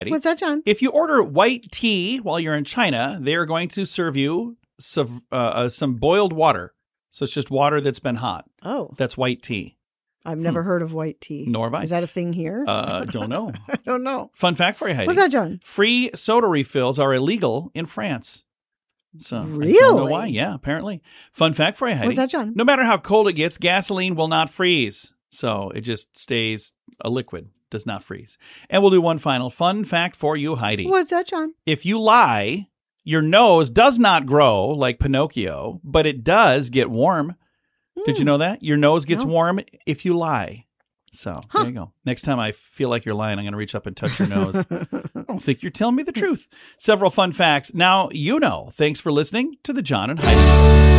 What's that, John? If you order white tea while you're in China, they're going to serve you some boiled water. So it's just water that's been hot. Oh. That's white tea. I've never heard of white tea. Nor have I. Is that a thing here? Don't know. I don't know. Fun fact for you, Heidi. What's that, John? Free soda refills are illegal in France. So really? I don't know why. Yeah, apparently. Fun fact for you, Heidi. What's that, John? No matter how cold it gets, gasoline will not freeze. So it just stays a liquid, does not freeze. And we'll do one final fun fact for you, Heidi. What's that, John? If you lie, your nose does not grow like Pinocchio, but it does get warm. Did you know that? Your nose gets warm if you lie. So there you go. Next time I feel like you're lying, I'm going to reach up and touch your nose. I don't think you're telling me the truth. Several fun facts. Now you know. Thanks for listening to the John and Heidi.